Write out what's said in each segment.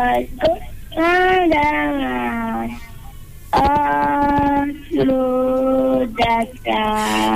Go round and round all through the sky.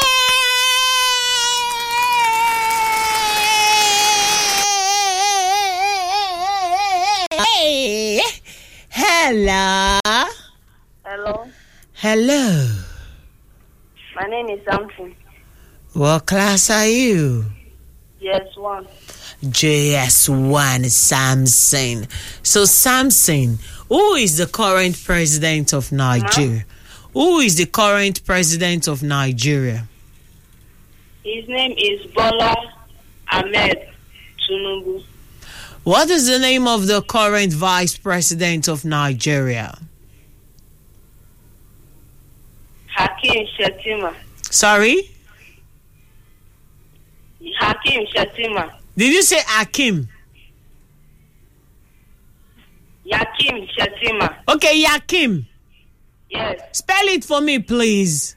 Hey! Hello. Hello. Hello. My name is Samson. What class are you? JS1. JS1 Samson. So Samson, who is the current president of Nigeria? Who is the current president of Nigeria? His name is Bola Ahmed Tinubu. What is the name of the current vice president of Nigeria? Hakeem Shettima. Sorry? Hakeem Shettima. Did you say Akim? Yakim Shettima. Okay, Yakim. Yes. Spell it for me, Yakim. please.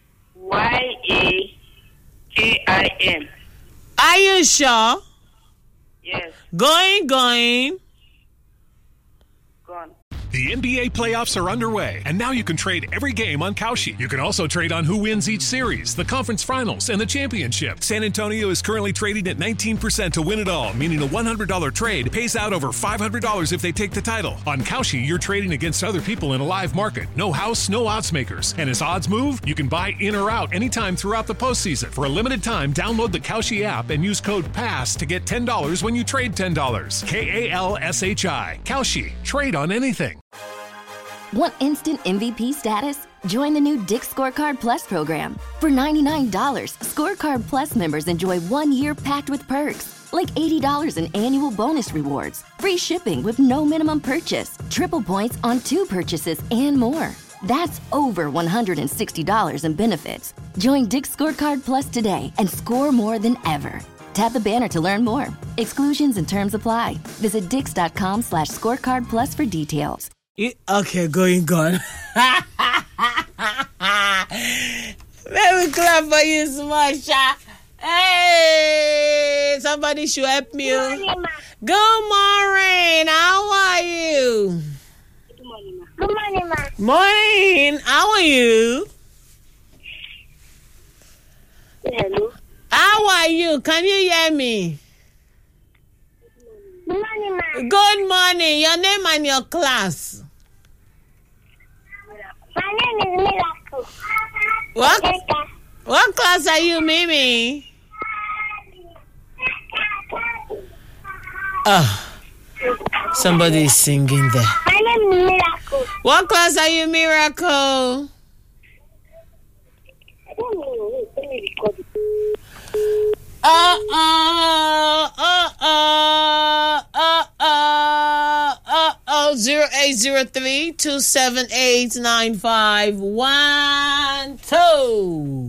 Are you sure? Yes. Going. Gone. The NBA playoffs are underway, and now you can trade every game on Kalshi. You can also trade on who wins each series, the conference finals, and the championship. San Antonio is currently trading at 19% to win it all, meaning a $100 trade pays out over $500 if they take the title. On Kalshi, you're trading against other people in a live market. No house, no odds makers. And as odds move, you can buy in or out anytime throughout the postseason. For a limited time, download the Kalshi app and use code PASS to get $10 when you trade $10. KALSHI. Kalshi. Trade on anything. Want instant MVP status? Join the new Dick's Scorecard Plus program. For $99, Scorecard Plus members enjoy 1 year packed with perks, like $80 in annual bonus rewards, free shipping with no minimum purchase, triple points on 2 purchases, and more. That's over $160 in benefits. Join Dick's Scorecard Plus today and score more than ever. Tap the banner to learn more. Exclusions and terms apply. Visit dix.com/scorecard plus for details. Okay, going on. Let me clap for you, Smasha. Hey, somebody should help me. Good morning, ma. Good morning. How are you? Good morning, ma. Good morning, ma. Morning. How are you? Hello. How are you? Can you hear me? Good morning, ma. Good morning. Your name and your class. My name is Miracle. What class are you, Mimi? Oh, somebody is singing there. My name is Miracle. What class are you, Miracle? I don't know. Let me record it. 0803-278-9512.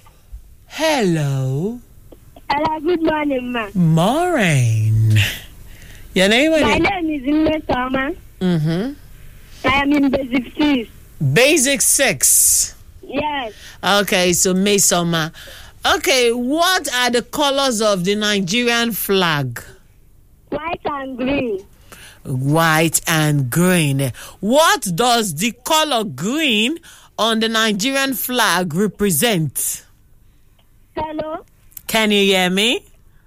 Hello. Hello, good morning, ma. Maureen. Your name My is? name is Mesoma. Mm-hmm. I am in basic 6. Basic 6. Yes. Okay, so Mesoma. Okay, what are the colors of the Nigerian flag? White and green. White and green. What does the color green on the Nigerian flag represent? Hello. Can you hear me?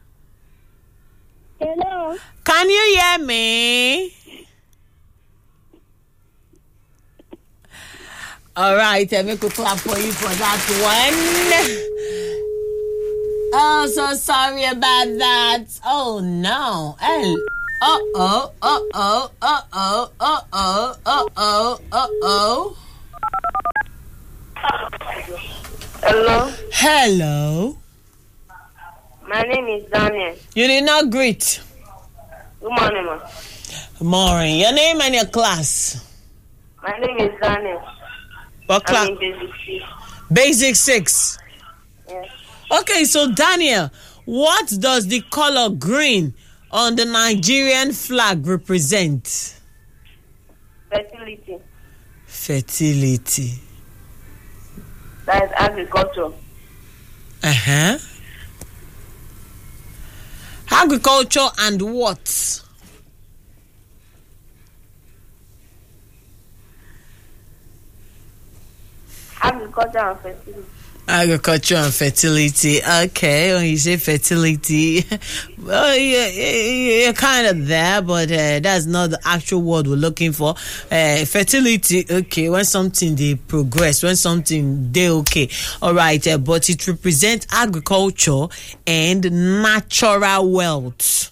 Hello. Can you hear me? All right, let me clap for you for that one. Oh, so sorry about that. Oh no. Hello. Hello. My name is Daniel. You did not greet. Good morning, ma. Maureen, your name and your class. My name is Daniel. What class? I'm in basic 6. Basic 6. Yes. Okay, so Daniel, what does the color green on the Nigerian flag represent? Fertility. Fertility. That is agriculture. Uh-huh. Agriculture and what? Agriculture and fertility. Agriculture and fertility. Okay, when you say fertility, well, you're kind of there, but that's not the actual word we're looking for. Fertility, okay, when something they progress, when something they okay, all right, but it represents agriculture and natural wealth.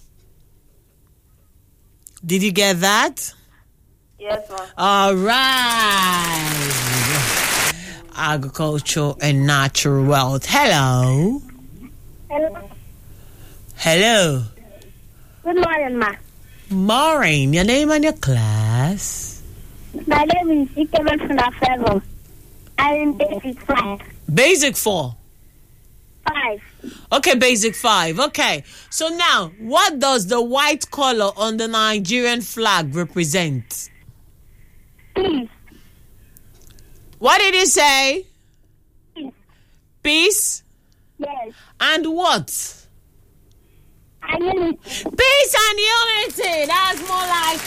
Did you get that? Yes, ma'am. All right. Agriculture and natural wealth. Hello. Hello. Hello. Good morning, ma. Maureen, your name and your class? My name is Ikemen Funafevo. I'm in basic 5. Basic 4. 5. Okay, basic 5. Okay. So now, what does the white color on the Nigerian flag represent? Peace. What did he say? Peace. Peace? Yes. And what? Unity. Peace and unity. That's more like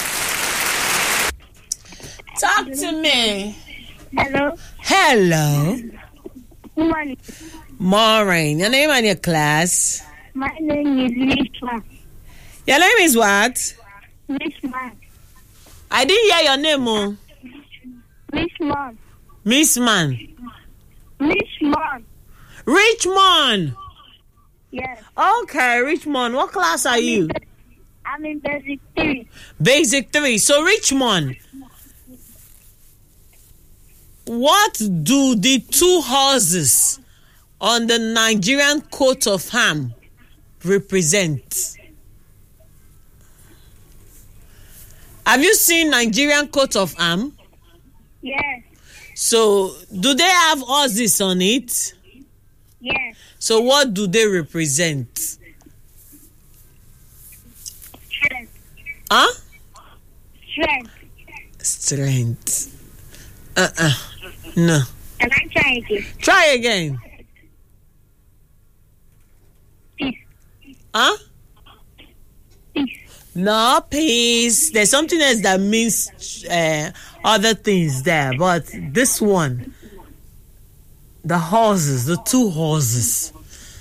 it. Talk to me. Hello. Hello. Good morning. Maureen, your name and your class? My name is Richman. Your name is what? Richman. I didn't hear your name, oh. Richman. Miss Man. Richman. Richmond. Yes. Okay, Richmond. What class are you? I'm in basic 3. Basic 3. So, Richmond, what do the 2 horses on the Nigerian coat of arms represent? Have you seen Nigerian coat of arms? Yes. So, do they have horses on it? Yes. So, what do they represent? Strength. Huh? Strength. Strength. No. Can I try again? Try again. Peace. Huh? Peace. No, peace. There's something else that means other things there, but this one, the horses, the 2 horses.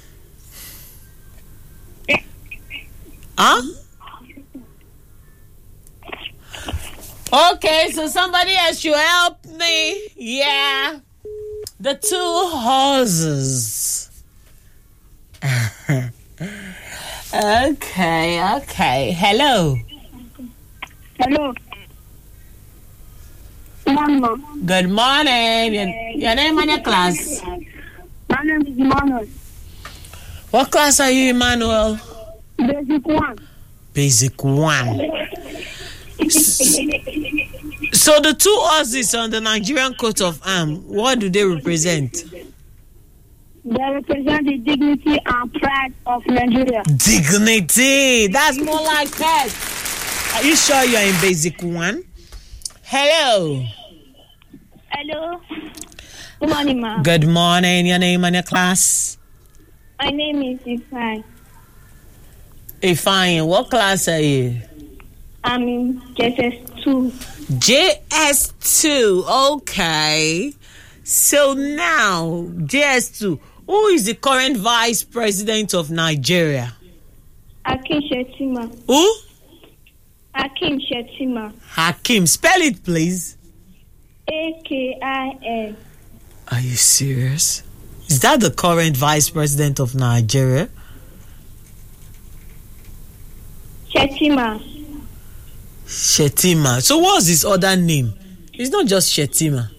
Huh? Okay, so somebody else should help me. Yeah. The 2 horses. Okay. Hello. Hello. Mama. Good morning. Your name and your class? My name is Emmanuel. What class are you, Emmanuel? Basic 1. Basic 1. So the 2 horses on the Nigerian coat of arms, what do they represent? They represent the dignity and pride of Nigeria. Dignity. That's more like that. Are you sure you're in basic 1? Hello. Hello. Good morning, ma'am. Good morning. Your name and your class? My name is Ifai. Fine. What class are you? I'm in JS2. JS2. Okay. So now, JS2. Who is the current vice president of Nigeria? Akin Shetima. Who? Akin Shetima. Hakim. Spell it, please. AKIN. Are you serious? Is that the current vice president of Nigeria? Shetima. Shetima. So what's his other name? It's not just Shetima.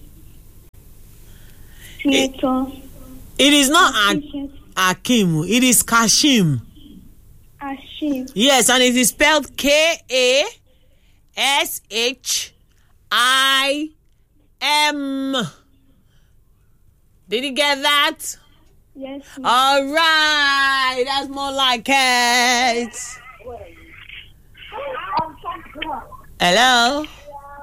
Senator. It is not Hakim. It is Kashim. Ashim. Yes, and it is spelled Kashim. Did you get that? Yes. All right. That's more like it. Hello?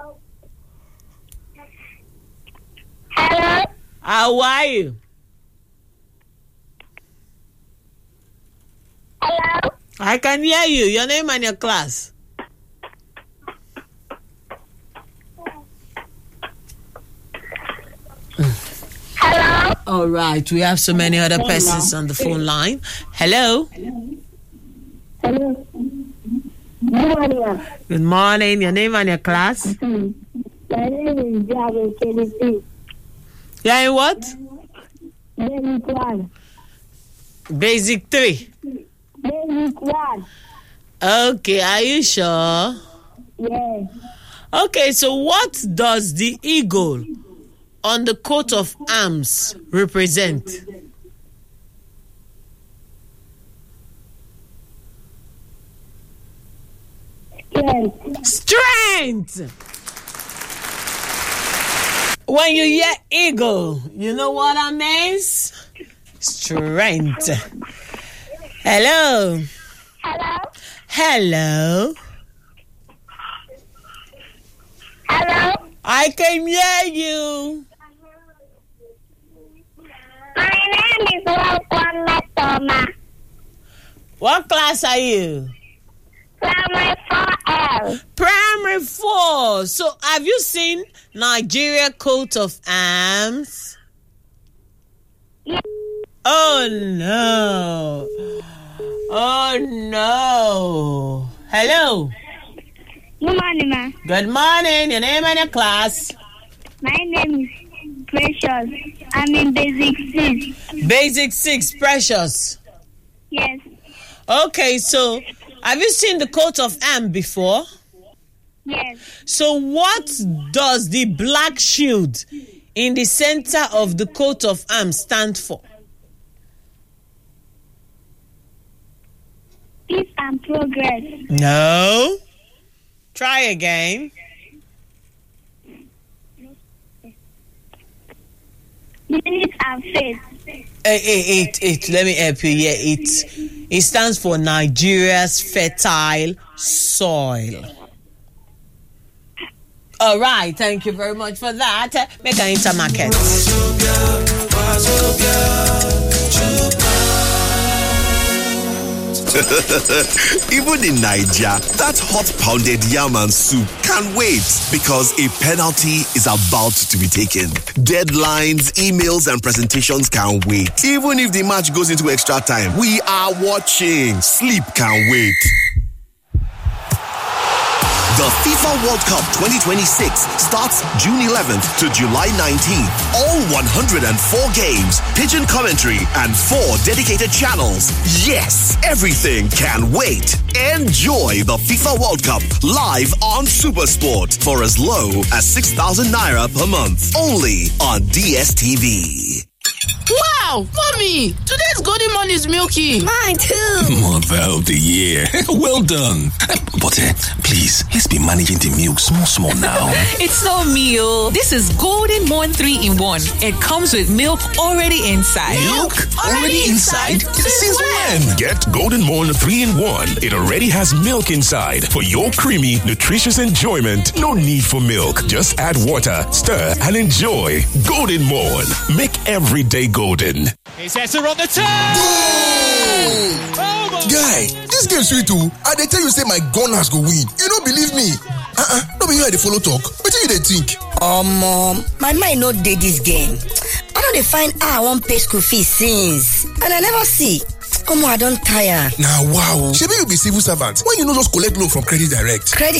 Hello. How are you? Hello. I can hear you. Your name and your class? All right, we have so many other persons on the phone line. Hello. Hello. Good morning. Good morning. Your name and your class? My name is Jago KDC. Yeah, in what? Basic 1. Basic 3. Basic 1. Okay, are you sure? Yes. Okay, so what does the eagle on the coat of arms represent? Strength! When you hear eagle, you know what that means? Strength. Hello. Hello. Hello. Hello. I can hear you. My name is Welcome Metoma. What class are you? Primary 4L. Primary 4. So have you seen Nigeria coat of arms? Yes. Oh no. Oh no. Hello. Good morning, ma. Good morning. Your name and your class? My name is Precious. I'm in Basic 6. Basic 6, Precious. Yes. Okay, so have you seen the coat of arms before? Yes. So what does the black shield in the center of the coat of arms stand for? Peace and progress. No. Try again. Unity and faith. Let me help you. Yeah, it stands for Nigeria's fertile soil. All right, thank you very much for that. Make an intermarket. Even in Nigeria, that hot pounded yam and soup can't wait because a penalty is about to be taken. Deadlines, emails, and presentations can't wait. Even if the match goes into extra time, we are watching. Sleep can't wait. The FIFA World Cup 2026 starts June 11th to July 19th. All 104 games, pigeon commentary, and 4 dedicated channels. Yes, everything can wait. Enjoy the FIFA World Cup live on SuperSport for as low as 6,000 naira per month. Only on DSTV. Wow, mommy, today's golden morning is milky. Mine too. Mother of the year. Well done. But please, let's be managing the milk small now. It's no meal. This is Golden Morn 3-in-1. It comes with milk already inside. Milk already inside? Since when? Get Golden Morn 3-in-1. It already has milk inside for your creamy, nutritious enjoyment. No need for milk. Just add water, stir, and enjoy. Golden Morn. Make every day golden. It's Essa on the turn. Oh guy, this game sweet too. I dey tell you say my Gunners go win. You don't believe me? No be you I dey follow talk. What do you dey think? Mom, my mind no dey this game. I don't find how I want pay school fees since, and I never see. I don't tire. Now wow. Shebi you be civil servant. Why you no just collect loan from Credit Direct? Credit